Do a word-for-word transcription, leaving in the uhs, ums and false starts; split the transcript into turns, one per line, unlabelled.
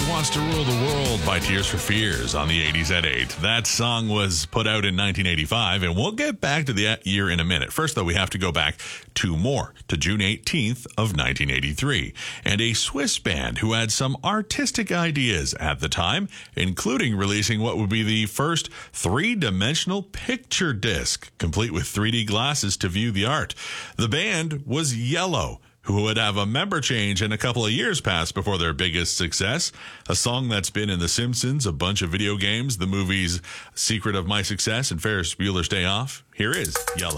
Wants to Rule the World by Tears for Fears on the eighties at eight. That song was put out in nineteen eighty-five, and we'll get back to the year in a minute. First, though, we have to go back two more, to June eighteenth of nineteen eighty-three, and a Swiss band who had some artistic ideas at the time, including releasing what would be the first three-dimensional picture disc, complete with three D glasses to view the art. The band was Yellow, who would have a member change and a couple of years pass before their biggest success. A song that's been in The Simpsons, a bunch of video games, the movies Secret of My Success, and Ferris Bueller's Day Off. Here is Yellow.